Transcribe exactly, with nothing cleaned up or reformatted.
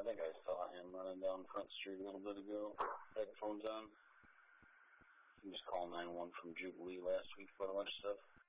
I think I saw him running down Front Street a little bit ago. Headphones on. He was calling nine one one from Jubilee last week about a bunch of stuff.